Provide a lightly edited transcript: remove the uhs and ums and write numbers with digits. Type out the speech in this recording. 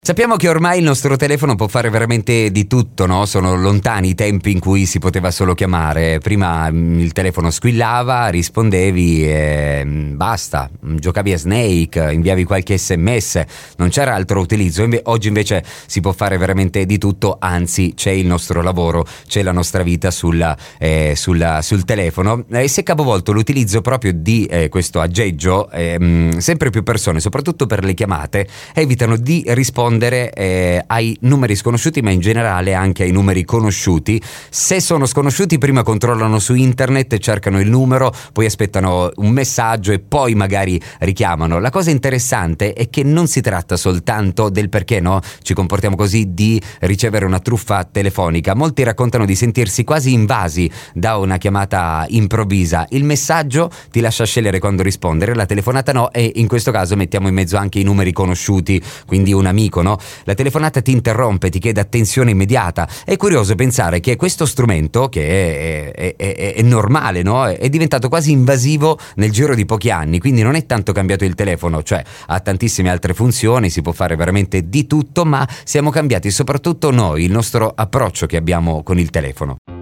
Sappiamo che ormai il nostro telefono può fare veramente di tutto, no? Sono lontani i tempi in cui si poteva solo chiamare. Prima il telefono squillava, rispondevi e basta. Giocavi a Snake, inviavi qualche SMS, non c'era altro utilizzo. Oggi invece si può fare veramente di tutto, anzi c'è il nostro lavoro, c'è la nostra vita sul telefono. E si è capovolto l'utilizzo proprio di questo aggeggio. Sempre più persone, soprattutto per le chiamate, evitano di rispondere ai numeri sconosciuti, ma in generale anche ai numeri conosciuti. Se sono sconosciuti, prima controllano su internet, cercano il numero, poi aspettano un messaggio e poi magari richiamano. La cosa interessante è che non si tratta soltanto del perché ci comportiamo così, di ricevere una truffa telefonica. Molti raccontano di sentirsi quasi invasi da una chiamata improvvisa. Il messaggio ti lascia scegliere quando rispondere, la telefonata no, e in questo caso mettiamo in mezzo anche i numeri conosciuti, quindi un amico, la telefonata ti interrompe, ti chiede attenzione immediata. È curioso pensare che questo strumento, che è normale, è diventato quasi invasivo nel giro di pochi anni. Quindi non è tanto cambiato il telefono, cioè ha tantissime altre funzioni, si può fare veramente di tutto, ma siamo cambiati soprattutto noi, il nostro approccio che abbiamo con il telefono.